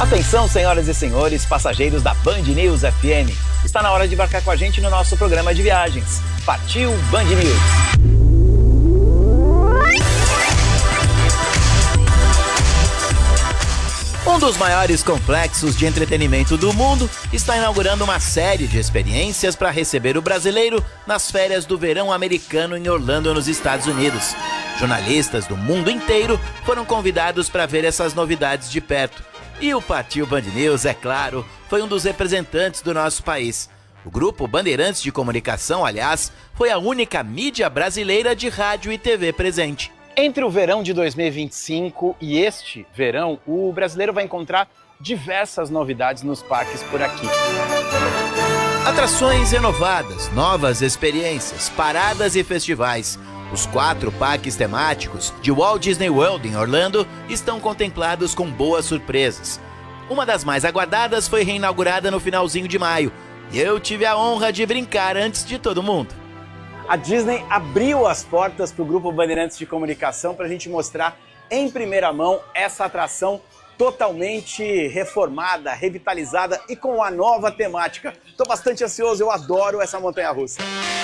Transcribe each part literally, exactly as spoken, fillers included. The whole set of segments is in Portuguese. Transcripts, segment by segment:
Atenção, senhoras e senhores, passageiros da Band News F M. Está na hora de embarcar com a gente no nosso programa de viagens. Partiu Band News! Um dos maiores complexos de entretenimento do mundo está inaugurando uma série de experiências para receber o brasileiro nas férias do verão americano em Orlando, nos Estados Unidos. Jornalistas do mundo inteiro foram convidados para ver essas novidades de perto. E o Partiu Band News, é claro, foi um dos representantes do nosso país. O grupo Bandeirantes de Comunicação, aliás, foi a única mídia brasileira de rádio e T V presente. Entre o verão de dois mil e vinte e cinco e este verão, o brasileiro vai encontrar diversas novidades nos parques por aqui. Atrações renovadas, novas experiências, paradas e festivais. Os quatro parques temáticos de Walt Disney World em Orlando estão contemplados com boas surpresas. Uma das mais aguardadas foi reinaugurada no finalzinho de maio, e eu tive a honra de brincar antes de todo mundo. A Disney abriu as portas para o Grupo Bandeirantes de Comunicação para a gente mostrar em primeira mão essa atração totalmente reformada, revitalizada e com uma nova temática. Estou bastante ansioso, eu adoro essa montanha-russa.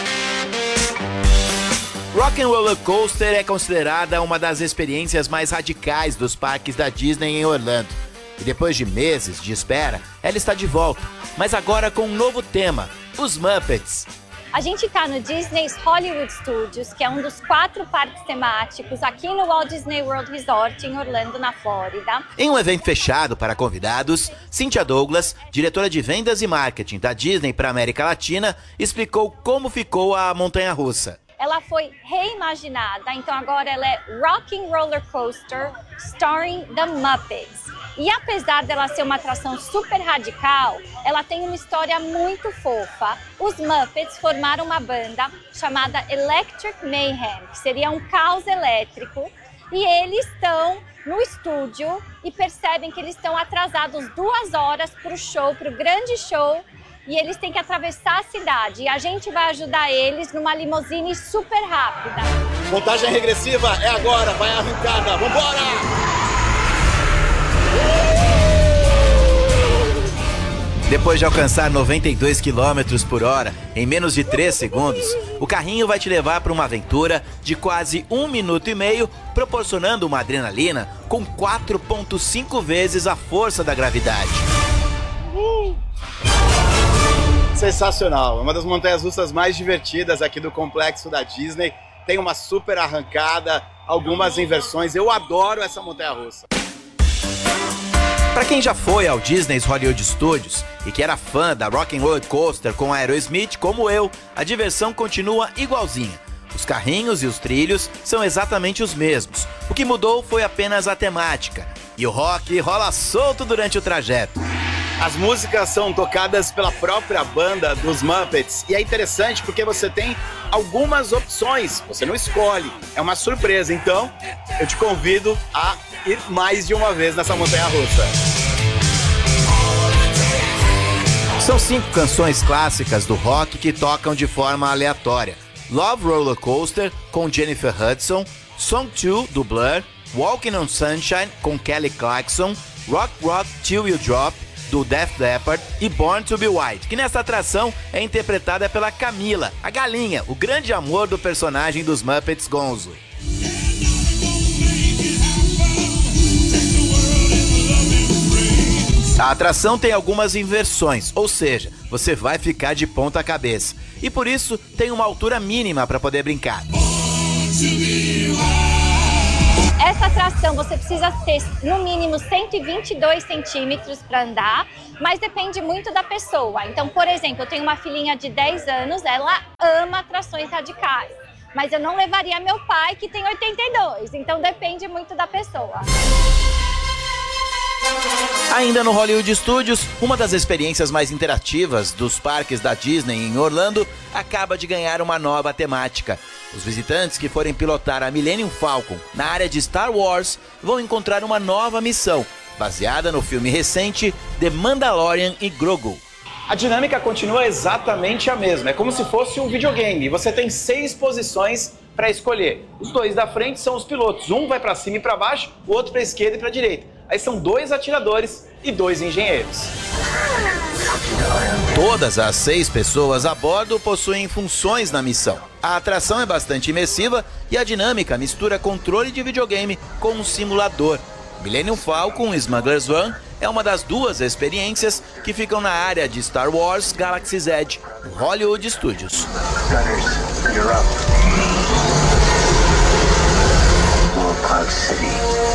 Rock and Roller Coaster é considerada uma das experiências mais radicais dos parques da Disney em Orlando. E depois de meses de espera, ela está de volta, mas agora com um novo tema, os Muppets. A gente está no Disney's Hollywood Studios, que é um dos quatro parques temáticos aqui no Walt Disney World Resort em Orlando, na Flórida. Em um evento fechado para convidados, Cynthia Douglas, diretora de vendas e marketing da Disney para a América Latina, explicou como ficou a montanha-russa. Ela foi reimaginada, então agora ela é Rocking Roller Coaster starring the Muppets. E apesar dela ser uma atração super radical, ela tem uma história muito fofa. Os Muppets formaram uma banda chamada Electric Mayhem, que seria um caos elétrico, e eles estão no estúdio e percebem que eles estão atrasados duas horas para o show, para o grande show, e eles têm que atravessar a cidade. E a gente vai ajudar eles numa limusine super rápida. Contagem regressiva é agora, vai a arrancada, vambora! Depois de alcançar noventa e dois quilômetros por hora em menos de três segundos, o carrinho vai te levar para uma aventura de quase um minuto e meio, proporcionando uma adrenalina com quatro vírgula cinco vezes a força da gravidade. Sensacional, é uma das montanhas-russas mais divertidas aqui do complexo da Disney. Tem uma super arrancada, algumas inversões, eu adoro essa montanha-russa. Para quem já foi ao Disney's Hollywood Studios e que era fã da Rock and Roller Coaster com Aerosmith, como eu, a diversão continua igualzinha. Os carrinhos e os trilhos são exatamente os mesmos. O que mudou foi apenas a temática. E o rock rola solto durante o trajeto. As músicas são tocadas pela própria banda dos Muppets. E é interessante porque você tem algumas opções. Você não escolhe. É uma surpresa. Então, eu te convido a ir mais de uma vez nessa montanha-russa. São cinco canções clássicas do rock que tocam de forma aleatória. Love Roller Coaster, com Jennifer Hudson, Song two, do Blur, Walking on Sunshine, com Kelly Clarkson, Rock Rock Till You Drop, do Def Leppard, e Born to Be Wild, que nessa atração é interpretada pela Camila, a galinha, o grande amor do personagem dos Muppets, Gonzo. A atração tem algumas inversões, ou seja, você vai ficar de ponta cabeça. E por isso tem uma altura mínima para poder brincar. Essa atração você precisa ter no mínimo cento e vinte e dois centímetros para andar, mas depende muito da pessoa. Então, por exemplo, eu tenho uma filhinha de dez anos, ela ama atrações radicais. Mas eu não levaria meu pai, que tem oitenta e dois, então depende muito da pessoa. Ainda no Hollywood Studios, uma das experiências mais interativas dos parques da Disney em Orlando acaba de ganhar uma nova temática. Os visitantes que forem pilotar a Millennium Falcon na área de Star Wars vão encontrar uma nova missão, baseada no filme recente The Mandalorian e Grogu. A dinâmica continua exatamente a mesma, é como se fosse um videogame. Você tem seis posições para escolher. Os dois da frente são os pilotos, um vai para cima e para baixo, o outro para a esquerda e para a direita. Aí são dois atiradores e dois engenheiros. Todas as seis pessoas a bordo possuem funções na missão. A atração é bastante imersiva e a dinâmica mistura controle de videogame com um simulador. Millennium Falcon e Smuggler's Run é uma das duas experiências que ficam na área de Star Wars Galaxy's Edge, no Hollywood Studios. Gunners, you're up. Warcloud City.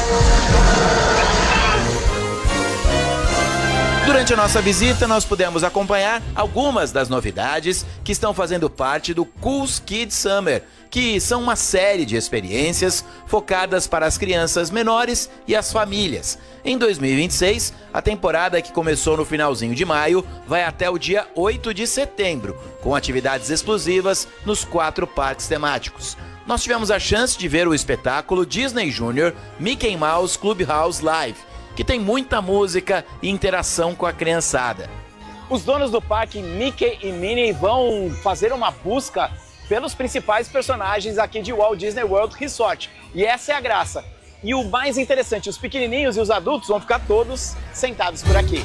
Durante a nossa visita, nós pudemos acompanhar algumas das novidades que estão fazendo parte do Cool Kids Summer, que são uma série de experiências focadas para as crianças menores e as famílias. Em dois mil e vinte e seis, a temporada, que começou no finalzinho de maio, vai até o dia oito de setembro, com atividades exclusivas nos quatro parques temáticos. Nós tivemos a chance de ver o espetáculo Disney Junior Mickey Mouse Clubhouse Live, que tem muita música e interação com a criançada. Os donos do parque Mickey e Minnie vão fazer uma busca pelos principais personagens aqui de Walt Disney World Resort. E essa é a graça. E o mais interessante, os pequenininhos e os adultos vão ficar todos sentados por aqui.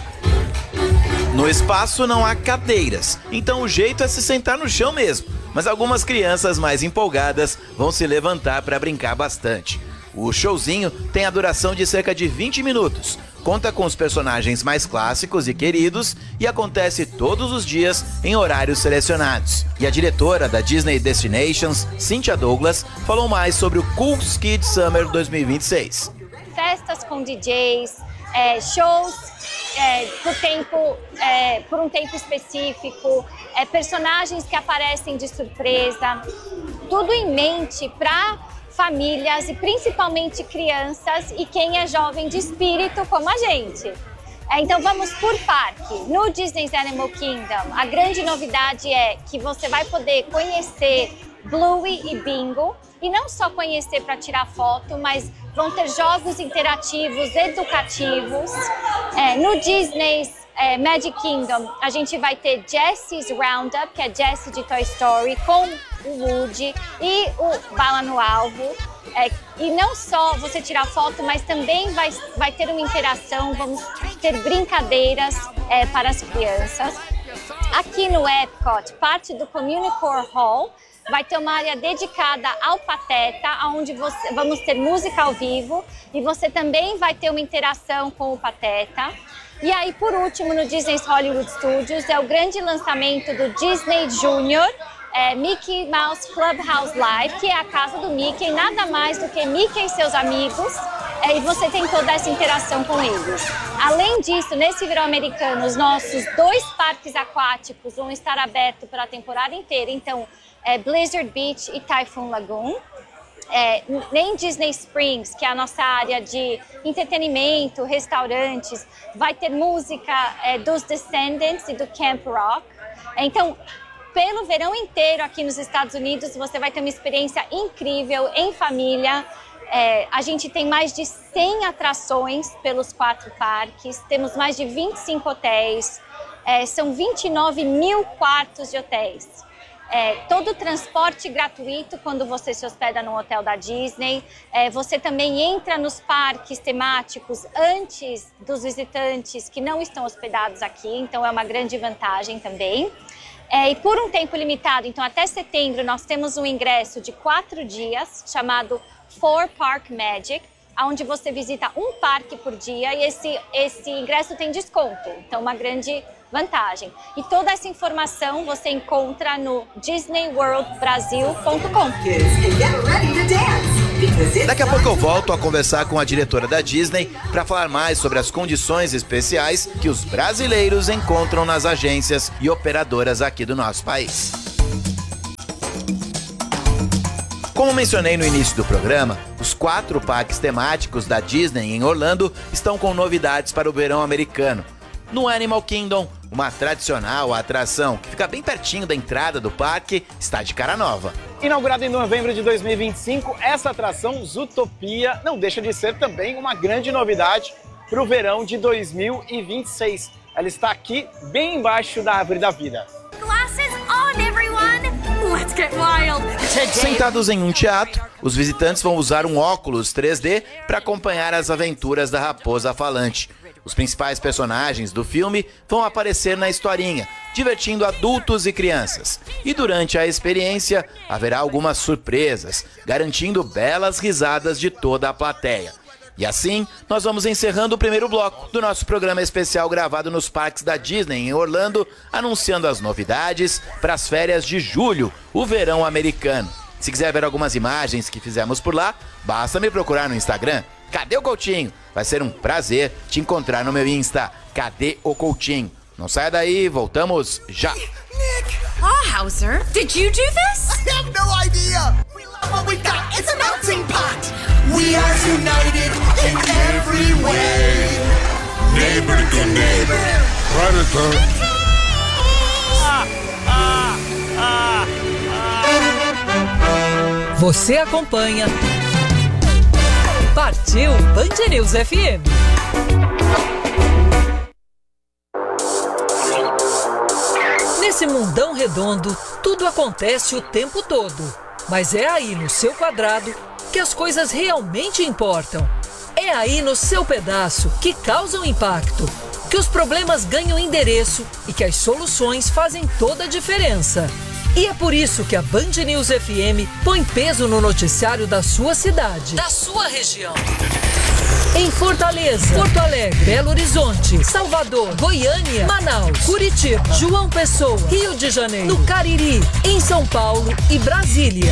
No espaço não há cadeiras, então o jeito é se sentar no chão mesmo. Mas algumas crianças mais empolgadas vão se levantar para brincar bastante. O showzinho tem a duração de cerca de vinte minutos, conta com os personagens mais clássicos e queridos e acontece todos os dias em horários selecionados. E a diretora da Disney Destinations, Cynthia Douglas, falou mais sobre o Cool Kids Summer dois mil e vinte e seis. Festas com D Js, é, shows é, por, tempo, é, por um tempo específico, é, personagens que aparecem de surpresa, tudo em mente para famílias e principalmente crianças e quem é jovem de espírito como a gente. É, então vamos por parque. No Disney's Animal Kingdom, a grande novidade é que você vai poder conhecer Bluey e Bingo, e não só conhecer para tirar foto, mas vão ter jogos interativos, educativos. É, no Disney's é, Magic Kingdom, a gente vai ter Jesse's Roundup, que é Jessie de Toy Story, com o Woody e o Bala no Alvo. É, e não só você tirar foto, mas também vai, vai ter uma interação, vamos ter brincadeiras é, para as crianças. Aqui no Epcot, parte do Communicore Hall, vai ter uma área dedicada ao Pateta, onde você, vamos ter música ao vivo e você também vai ter uma interação com o Pateta. E aí, por último, no Disney's Hollywood Studios, é o grande lançamento do Disney Junior é, Mickey Mouse Clubhouse Live, que é a casa do Mickey, nada mais do que Mickey e seus amigos, é, e você tem toda essa interação com eles. Além disso, nesse verão americano, os nossos dois parques aquáticos vão estar abertos pela temporada inteira, então é Blizzard Beach e Typhoon Lagoon. É, nem Disney Springs, que é a nossa área de entretenimento, restaurantes, vai ter música é, dos Descendants e do Camp Rock. Então, pelo verão inteiro aqui nos Estados Unidos, você vai ter uma experiência incrível em família. É, a gente tem mais de cem atrações pelos quatro parques, temos mais de vinte e cinco hotéis, é, são vinte e nove mil quartos de hotéis. É, todo o transporte gratuito quando você se hospeda no hotel da Disney. É, você também entra nos parques temáticos antes dos visitantes que não estão hospedados aqui, então é uma grande vantagem também. É, e por um tempo limitado, então até setembro, nós temos um ingresso de quatro dias chamado Four Park Magic, onde você visita um parque por dia e esse, esse ingresso tem desconto, então uma grande vantagem. E toda essa informação você encontra no disney world brasil ponto com. Daqui a pouco eu volto a conversar com a diretora da Disney para falar mais sobre as condições especiais que os brasileiros encontram nas agências e operadoras aqui do nosso país. Como mencionei no início do programa, os quatro parques temáticos da Disney em Orlando estão com novidades para o verão americano. No Animal Kingdom, uma tradicional atração que fica bem pertinho da entrada do parque está de cara nova. Inaugurada em novembro de dois mil e vinte e cinco, essa atração Zootopia não deixa de ser também uma grande novidade para o verão de dois mil e vinte e seis. Ela está aqui bem embaixo da árvore da vida. Glasses on, everyone! Let's get wild! Sentados em um teatro, os visitantes vão usar um óculos três D para acompanhar as aventuras da raposa falante. Os principais personagens do filme vão aparecer na historinha, divertindo adultos e crianças. E durante a experiência, haverá algumas surpresas, garantindo belas risadas de toda a plateia. E assim, nós vamos encerrando o primeiro bloco do nosso programa especial gravado nos parques da Disney em Orlando, anunciando as novidades para as férias de julho, o verão americano. Se quiser ver algumas imagens que fizemos por lá, basta me procurar no Instagram. Cadê o Coutinho? Vai ser um prazer te encontrar no meu Insta. Cadê o Coutinho? Não saia daí, voltamos já. Nick! Oh, Hauser, did you do this? I have no idea! We love what we got! It's a melting pot! We are united in every way! Neighbor to neighbor! Predator! Você acompanha Partiu Band News F M. Nesse mundão redondo, tudo acontece o tempo todo. Mas é aí no seu quadrado que as coisas realmente importam. É aí no seu pedaço que causam impacto, que os problemas ganham endereço e que as soluções fazem toda a diferença. E é por isso que a Band News F M põe peso no noticiário da sua cidade, da sua região. Em Fortaleza, Porto Alegre, Belo Horizonte, Salvador, Goiânia, Manaus, Curitiba, João Pessoa, Rio de Janeiro, no Cariri, em São Paulo e Brasília.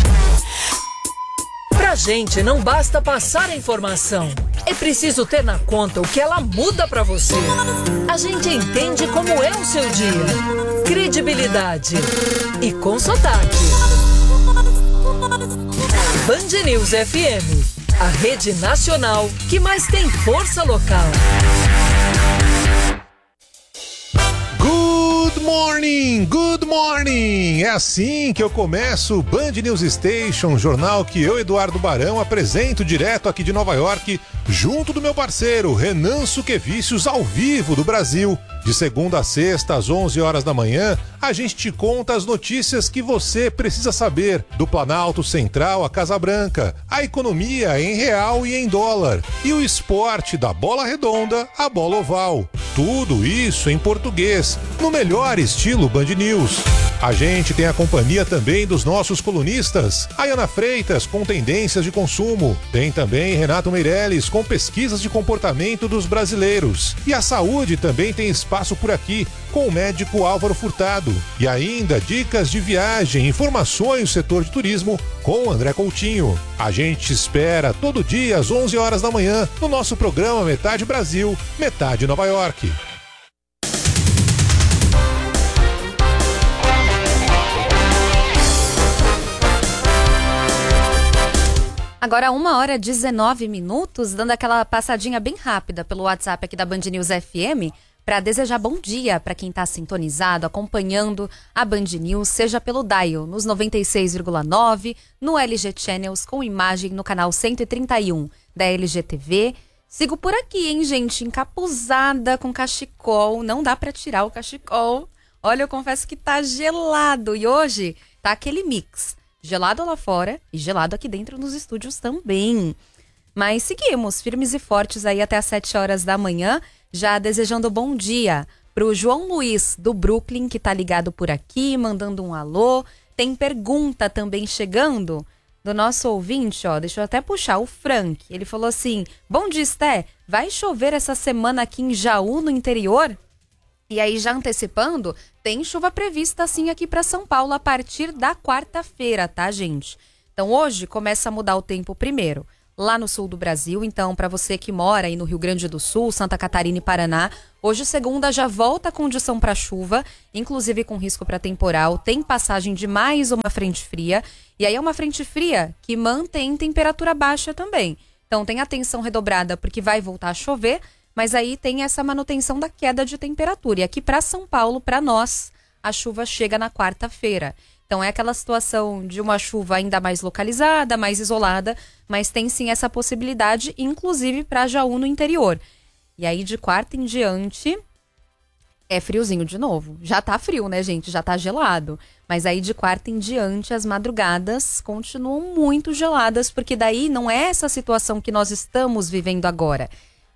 Pra gente não basta passar a informação, é preciso ter na conta o que ela muda pra você. A gente entende como é o seu dia. Credibilidade e com sotaque. Band News F M, a rede nacional que mais tem força local. Good morning, good morning! É assim que eu começo o Band News Station, jornal que eu, Eduardo Barão, apresento direto aqui de Nova York, junto do meu parceiro Renan Suquevicius, ao vivo do Brasil. De segunda a sexta, às onze horas da manhã, a gente te conta as notícias que você precisa saber do Planalto Central à Casa Branca, a economia em real e em dólar, e o esporte da bola redonda à bola oval. Tudo isso em português, no melhor estilo Band News. A gente tem a companhia também dos nossos colunistas, Ayana Freitas com tendências de consumo, tem também Renato Meirelles com pesquisas de comportamento dos brasileiros, e a saúde também tem espaço por aqui com o médico Álvaro Furtado, e ainda dicas de viagem, informações do setor de turismo com o André Coutinho. A gente te espera todo dia às onze horas da manhã no nosso programa Metade Brasil, Metade Nova York. Agora uma hora e dezenove minutos, dando aquela passadinha bem rápida pelo WhatsApp aqui da Band News F M para desejar bom dia para quem está sintonizado, acompanhando a Band News, seja pelo Dial nos noventa e seis vírgula nove, no L G Channels, com imagem no canal cento e trinta e um da L G T V. Sigo por aqui, hein, gente, encapuzada com cachecol, não dá para tirar o cachecol. Olha, eu confesso que tá gelado e hoje tá aquele mix. Gelado lá fora e gelado aqui dentro nos estúdios também. Mas seguimos firmes e fortes aí até às sete horas da manhã, já desejando bom dia pro João Luiz do Brooklyn, que tá ligado por aqui, mandando um alô. Tem pergunta também chegando do nosso ouvinte, ó, deixa eu até puxar, o Frank. Ele falou assim: bom dia, Sté, vai chover essa semana aqui em Jaú, no interior? E aí, já antecipando, tem chuva prevista assim aqui para São Paulo a partir da quarta-feira, tá, gente? Então, hoje começa a mudar o tempo primeiro lá no sul do Brasil. Então, para você que mora aí no Rio Grande do Sul, Santa Catarina e Paraná, hoje, segunda, já volta a condição para chuva, inclusive com risco para temporal. Tem passagem de mais uma frente fria. E aí é uma frente fria que mantém temperatura baixa também. Então, tem atenção redobrada porque vai voltar a chover. Mas aí tem essa manutenção da queda de temperatura. E aqui para São Paulo, para nós, a chuva chega na quarta-feira. Então é aquela situação de uma chuva ainda mais localizada, mais isolada, mas tem sim essa possibilidade, inclusive para Jaú no interior. E aí de quarta em diante é friozinho de novo. Já tá frio, né, gente? Já tá gelado. Mas aí de quarta em diante as madrugadas continuam muito geladas, porque daí não é essa situação que nós estamos vivendo agora.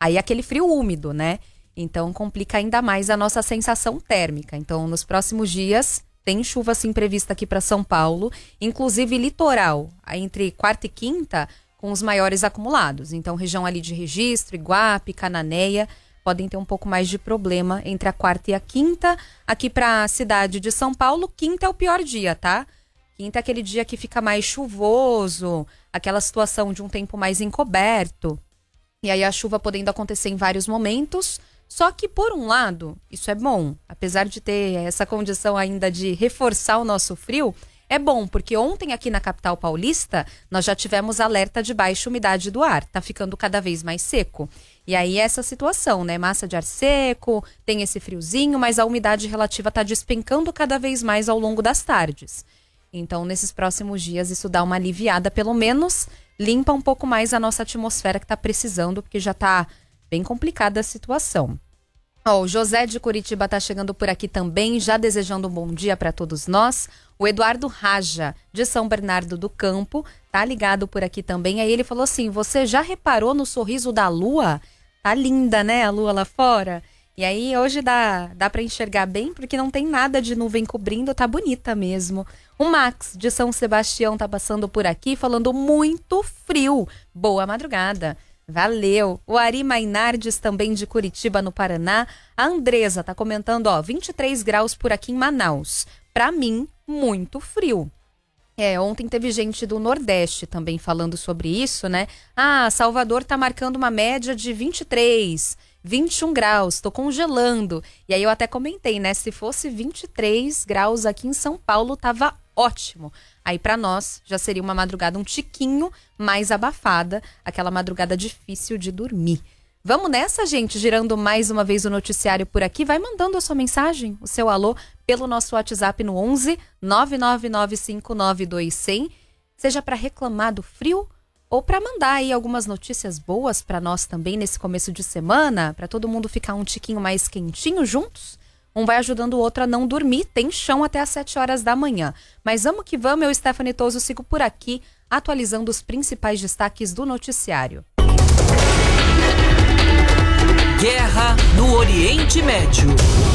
Aí aquele frio úmido, né? Então complica ainda mais a nossa sensação térmica. Então nos próximos dias tem chuva sim prevista aqui para São Paulo, inclusive litoral, entre quarta e quinta com os maiores acumulados. Então região ali de Registro, Iguape, Cananéia podem ter um pouco mais de problema entre a quarta e a quinta. Aqui para a cidade de São Paulo, quinta é o pior dia, tá? Quinta é aquele dia que fica mais chuvoso, aquela situação de um tempo mais encoberto. E aí a chuva podendo acontecer em vários momentos. Só que, por um lado, isso é bom. Apesar de ter essa condição ainda de reforçar o nosso frio, é bom, porque ontem aqui na capital paulista, nós já tivemos alerta de baixa umidade do ar. Tá ficando cada vez mais seco. E aí essa situação, né? Massa de ar seco, tem esse friozinho, mas a umidade relativa tá despencando cada vez mais ao longo das tardes. Então, nesses próximos dias, isso dá uma aliviada, pelo menos limpa um pouco mais a nossa atmosfera que tá precisando, porque já tá bem complicada a situação. Oh, o José de Curitiba tá chegando por aqui também, já desejando um bom dia para todos nós. O Eduardo Raja, de São Bernardo do Campo, tá ligado por aqui também. Aí ele falou assim, você já reparou no sorriso da lua? Tá linda, né, a lua lá fora? E aí hoje dá, dá para enxergar bem, porque não tem nada de nuvem cobrindo, tá bonita mesmo. O Max, de São Sebastião, tá passando por aqui, falando muito frio. Boa madrugada. Valeu. O Ari Mainardes, também de Curitiba, no Paraná. A Andresa tá comentando, ó, vinte e três graus por aqui em Manaus. Pra mim, muito frio. É, ontem teve gente do Nordeste também falando sobre isso, né? Ah, Salvador tá marcando uma média de vinte e três, vinte e um graus, tô congelando. E aí eu até comentei, né? Se fosse vinte e três graus aqui em São Paulo, tava ótimo. Aí pra nós já seria uma madrugada um tiquinho mais abafada, aquela madrugada difícil de dormir. Vamos nessa, gente, girando mais uma vez o noticiário por aqui. Vai mandando a sua mensagem, o seu alô, pelo nosso WhatsApp no onze nove nove nove cinco nove dois zero zero, seja para reclamar do frio ou para mandar aí algumas notícias boas para nós também nesse começo de semana, para todo mundo ficar um tiquinho mais quentinho juntos. Um vai ajudando o outro a não dormir, tem chão até às sete horas da manhã. Mas vamos que vamos, eu, Stephanie Toso, sigo por aqui, atualizando os principais destaques do noticiário. Guerra no Oriente Médio.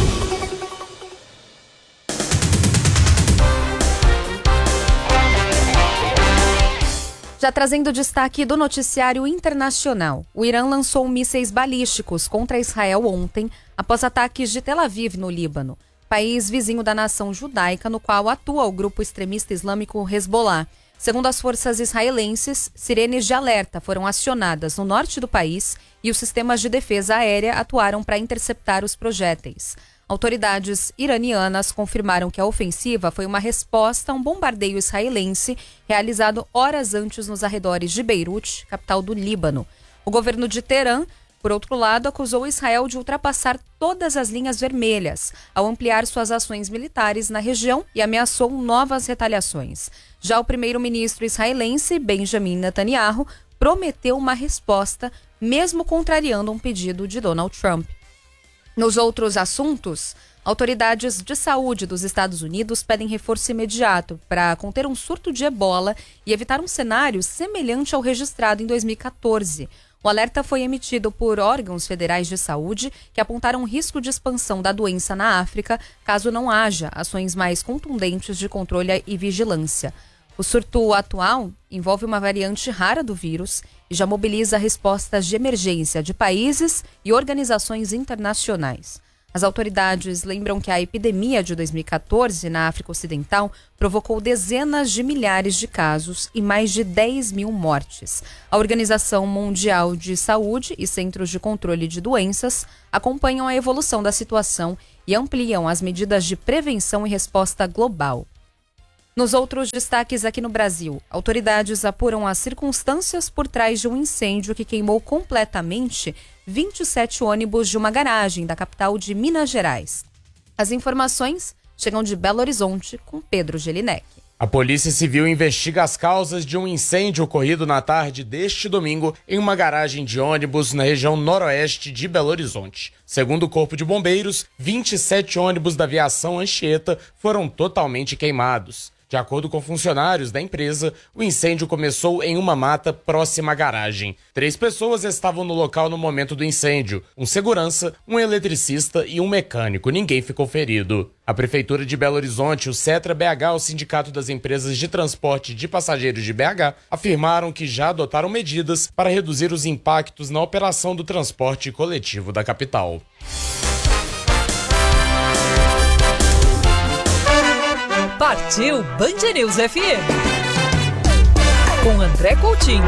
Já trazendo destaque do noticiário internacional, o Irã lançou mísseis balísticos contra Israel ontem, após ataques de Tel Aviv, no Líbano, país vizinho da nação judaica, no qual atua o grupo extremista islâmico Hezbollah. Segundo as forças israelenses, sirenes de alerta foram acionadas no norte do país e os sistemas de defesa aérea atuaram para interceptar os projéteis. Autoridades iranianas confirmaram que a ofensiva foi uma resposta a um bombardeio israelense realizado horas antes nos arredores de Beirute, capital do Líbano. O governo de Teherã, por outro lado, acusou Israel de ultrapassar todas as linhas vermelhas ao ampliar suas ações militares na região e ameaçou novas retaliações. Já o primeiro-ministro israelense, Benjamin Netanyahu, prometeu uma resposta, mesmo contrariando um pedido de Donald Trump. Nos outros assuntos, autoridades de saúde dos Estados Unidos pedem reforço imediato para conter um surto de ebola e evitar um cenário semelhante ao registrado em dois mil e catorze. O alerta foi emitido por órgãos federais de saúde que apontaram risco de expansão da doença na África, caso não haja ações mais contundentes de controle e vigilância. O surto atual envolve uma variante rara do vírus e já mobiliza respostas de emergência de países e organizações internacionais. As autoridades lembram que a epidemia de dois mil e catorze na África Ocidental provocou dezenas de milhares de casos e mais de dez mil mortes. A Organização Mundial de Saúde e Centros de Controle de Doenças acompanham a evolução da situação e ampliam as medidas de prevenção e resposta global. Nos outros destaques aqui no Brasil, autoridades apuram as circunstâncias por trás de um incêndio que queimou completamente vinte e sete ônibus de uma garagem da capital de Minas Gerais. As informações chegam de Belo Horizonte com Pedro Gelinek. A Polícia Civil investiga as causas de um incêndio ocorrido na tarde deste domingo em uma garagem de ônibus na região noroeste de Belo Horizonte. Segundo o Corpo de Bombeiros, vinte e sete ônibus da aviação Anchieta foram totalmente queimados. De acordo com funcionários da empresa, o incêndio começou em uma mata próxima à garagem. Três pessoas estavam no local no momento do incêndio: um segurança, um eletricista e um mecânico. Ninguém ficou ferido. A Prefeitura de Belo Horizonte, o Setra B H, o Sindicato das Empresas de Transporte de Passageiros de B H, afirmaram que já adotaram medidas para reduzir os impactos na operação do transporte coletivo da capital. Partiu Band News F M. Com André Coutinho.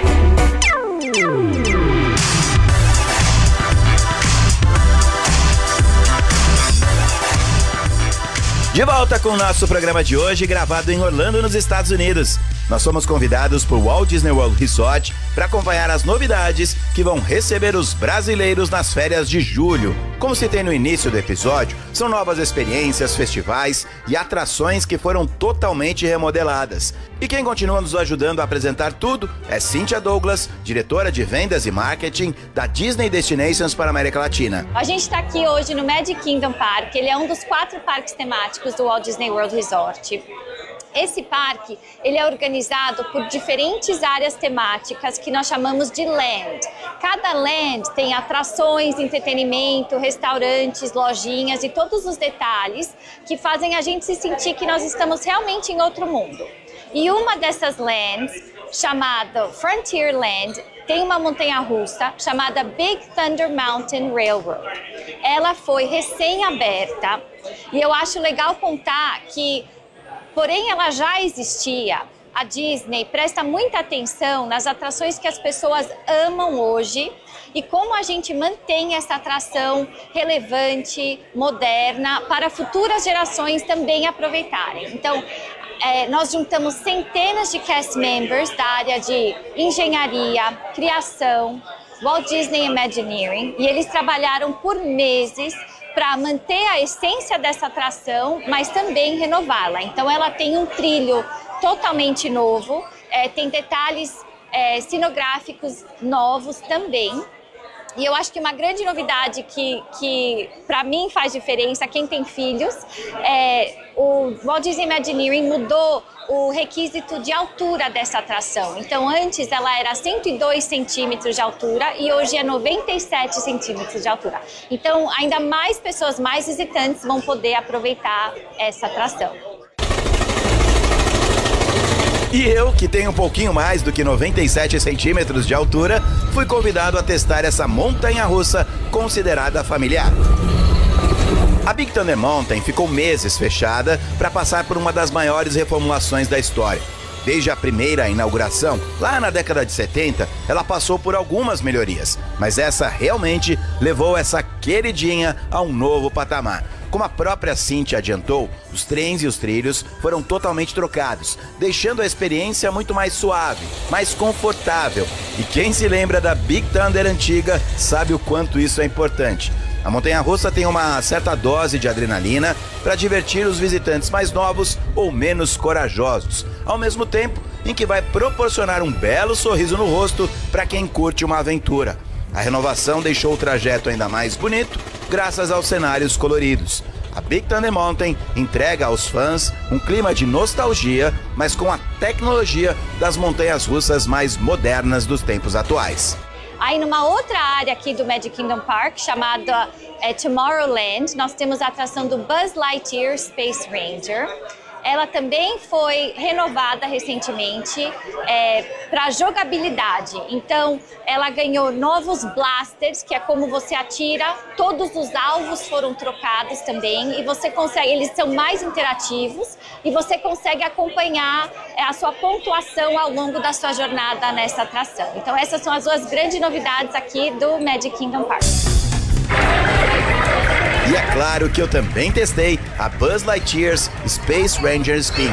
De volta com o nosso programa de hoje, gravado em Orlando, nos Estados Unidos. Nós somos convidados por Walt Disney World Resort para acompanhar as novidades que vão receber os brasileiros nas férias de julho. Como citei no início do episódio, são novas experiências, festivais e atrações que foram totalmente remodeladas. E quem continua nos ajudando a apresentar tudo é Cynthia Douglas, diretora de vendas e marketing da Disney Destinations para a América Latina. A gente está aqui hoje no Magic Kingdom Park. Ele é um dos quatro parques temáticos do Walt Disney World Resort. Esse parque, ele é organizado por diferentes áreas temáticas que nós chamamos de land. Cada land tem atrações, entretenimento, restaurantes, lojinhas e todos os detalhes que fazem a gente se sentir que nós estamos realmente em outro mundo. E uma dessas lands, chamada Frontierland, tem uma montanha-russa chamada Big Thunder Mountain Railroad. Ela foi recém-aberta e eu acho legal contar que, porém, ela já existia. A Disney presta muita atenção nas atrações que as pessoas amam hoje e como a gente mantém essa atração relevante, moderna, para futuras gerações também aproveitarem. Então, é, nós juntamos centenas de cast members da área de engenharia, criação, Walt Disney Imagineering, e eles trabalharam por meses para manter a essência dessa atração, mas também renová-la. Então ela tem um trilho totalmente novo, é, tem detalhes é, cenográficos novos também. E eu acho que uma grande novidade que, que para mim faz diferença, quem tem filhos, é o Walt Disney Imagineering mudou o requisito de altura dessa atração. Então antes ela era cento e dois centímetros de altura e hoje é noventa e sete centímetros de altura. Então ainda mais pessoas, mais visitantes vão poder aproveitar essa atração. E eu, que tenho um pouquinho mais do que noventa e sete centímetros de altura, fui convidado a testar essa montanha-russa considerada familiar. A Big Thunder Mountain ficou meses fechada para passar por uma das maiores reformulações da história. Desde a primeira inauguração, lá na década de setenta, ela passou por algumas melhorias, mas essa realmente levou essa queridinha a um novo patamar. Como a própria Cynthia adiantou, os trens e os trilhos foram totalmente trocados, deixando a experiência muito mais suave, mais confortável. E quem se lembra da Big Thunder antiga sabe o quanto isso é importante. A montanha-russa tem uma certa dose de adrenalina para divertir os visitantes mais novos ou menos corajosos, ao mesmo tempo em que vai proporcionar um belo sorriso no rosto para quem curte uma aventura. A renovação deixou o trajeto ainda mais bonito, graças aos cenários coloridos. A Big Thunder Mountain entrega aos fãs um clima de nostalgia, mas com a tecnologia das montanhas-russas mais modernas dos tempos atuais. Aí numa outra área aqui do Magic Kingdom Park, chamada é, Tomorrowland, nós temos a atração do Buzz Lightyear Space Ranger. Ela também foi renovada recentemente é, para jogabilidade. Então, ela ganhou novos blasters, que é como você atira. Todos os alvos foram trocados também e você consegue. Eles são mais interativos e você consegue acompanhar é, a sua pontuação ao longo da sua jornada nessa atração. Então, essas são as duas grandes novidades aqui do Magic Kingdom Park. E é claro que eu também testei a Buzz Lightyear's Space Ranger Spin.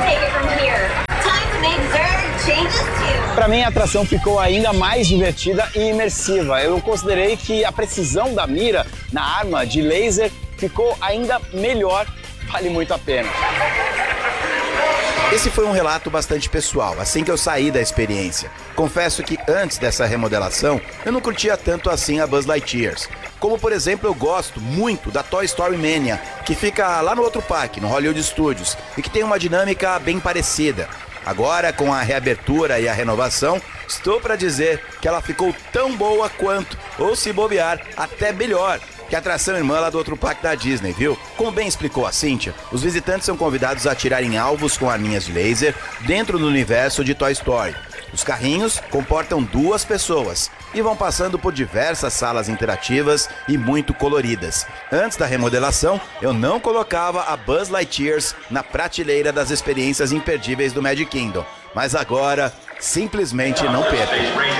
Para mim, a atração ficou ainda mais divertida e imersiva. Eu considerei que a precisão da mira na arma de laser ficou ainda melhor. Vale muito a pena. Esse foi um relato bastante pessoal, assim que eu saí da experiência. Confesso que antes dessa remodelação, eu não curtia tanto assim a Buzz Lightyear. Como, por exemplo, eu gosto muito da Toy Story Mania, que fica lá no outro parque, no Hollywood Studios, e que tem uma dinâmica bem parecida. Agora, com a reabertura e a renovação, estou para dizer que ela ficou tão boa quanto, ou se bobear, até melhor que a atração irmã lá do outro parque da Disney, viu? Como bem explicou a Cíntia, os visitantes são convidados a atirarem alvos com arminhas de laser dentro do universo de Toy Story. Os carrinhos comportam duas pessoas e vão passando por diversas salas interativas e muito coloridas. Antes da remodelação, eu não colocava a Buzz Lightyear na prateleira das experiências imperdíveis do Magic Kingdom, mas agora simplesmente não perca.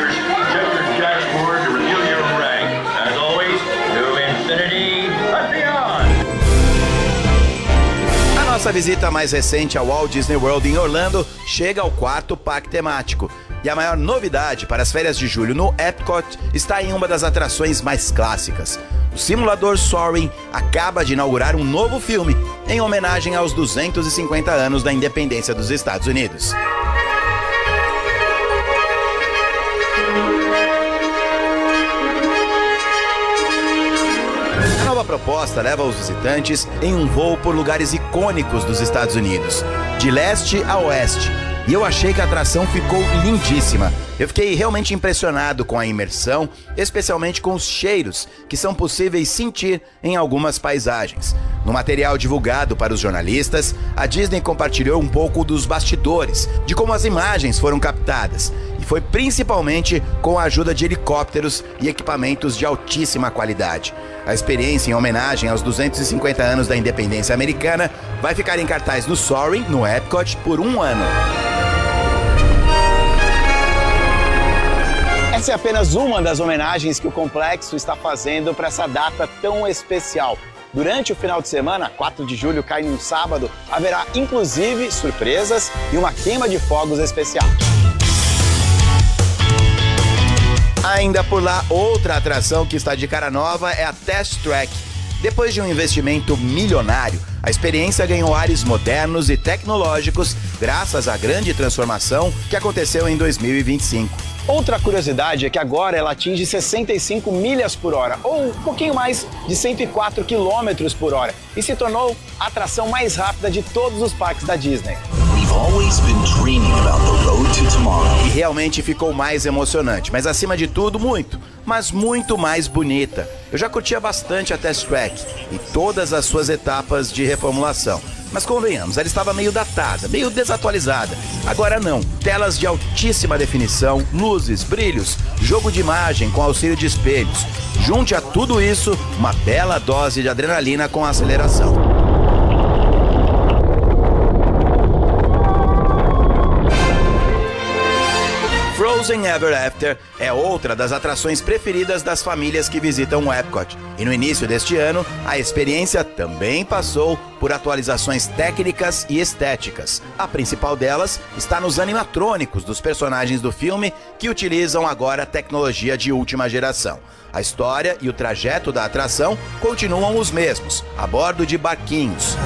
Nossa visita mais recente ao Walt Disney World em Orlando chega ao quarto parque temático. E a maior novidade para as férias de julho no Epcot está em uma das atrações mais clássicas. O simulador Soaring acaba de inaugurar um novo filme em homenagem aos duzentos e cinquenta anos da independência dos Estados Unidos. A nova proposta leva os visitantes em um voo por lugares icônicos dos Estados Unidos, de leste a oeste. E eu achei que a atração ficou lindíssima. Eu fiquei realmente impressionado com a imersão, especialmente com os cheiros que são possíveis sentir em algumas paisagens. No material divulgado para os jornalistas, a Disney compartilhou um pouco dos bastidores, de como as imagens foram captadas. E foi principalmente com a ajuda de helicópteros e equipamentos de altíssima qualidade. A experiência em homenagem aos duzentos e cinquenta anos da independência americana vai ficar em cartaz no Soaring, no Epcot, por um ano. Essa é apenas uma das homenagens que o complexo está fazendo para essa data tão especial. Durante o final de semana, quatro de julho cai num sábado, haverá inclusive surpresas e uma queima de fogos especial. Ainda por lá, outra atração que está de cara nova é a Test Track. Depois de um investimento milionário, a experiência ganhou ares modernos e tecnológicos graças à grande transformação que aconteceu em dois mil e vinte e cinco. Outra curiosidade é que agora ela atinge sessenta e cinco milhas por hora, ou um pouquinho mais de cento e quatro quilômetros por hora, e se tornou a atração mais rápida de todos os parques da Disney. E realmente ficou mais emocionante, mas acima de tudo, muito, mas muito mais bonita. Eu já curtia bastante a Test Track e todas as suas etapas de reformulação. Mas convenhamos, ela estava meio datada, meio desatualizada. Agora não, telas de altíssima definição, luzes, brilhos, jogo de imagem com auxílio de espelhos. Junte a tudo isso, uma bela dose de adrenalina com a aceleração. Frozen Ever After é outra das atrações preferidas das famílias que visitam o Epcot. E no início deste ano, a experiência também passou por atualizações técnicas e estéticas. A principal delas está nos animatrônicos dos personagens do filme, que utilizam agora tecnologia de última geração. A história e o trajeto da atração continuam os mesmos, a bordo de barquinhos.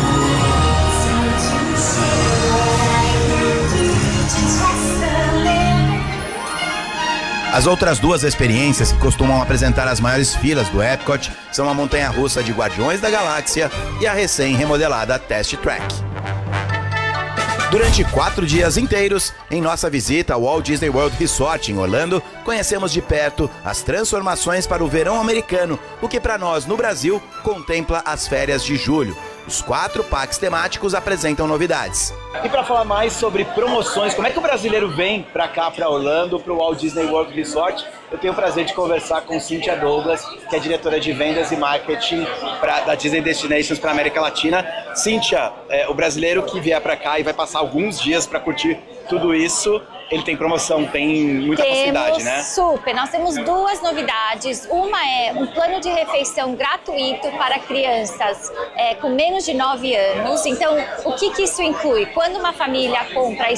As outras duas experiências que costumam apresentar as maiores filas do Epcot são a montanha-russa de Guardiões da Galáxia e a recém-remodelada Test Track. Durante quatro dias inteiros, em nossa visita ao Walt Disney World Resort em Orlando, conhecemos de perto as transformações para o verão americano, o que para nós no Brasil contempla as férias de julho. Os quatro parques temáticos apresentam novidades. E para falar mais sobre promoções, como é que o brasileiro vem para cá, para Orlando, para o Walt Disney World Resort, eu tenho o prazer de conversar com Cíntia Douglas, que é diretora de vendas e marketing pra, da Disney Destinations para a América Latina. Cíntia, é, o brasileiro que vier para cá e vai passar alguns dias para curtir tudo isso, ele tem promoção, tem muita temos facilidade, né? Super. Nós temos duas novidades. Uma é um plano de refeição gratuito para crianças é, com menos de nove anos. Então, o que, que isso inclui? Quando uma família compra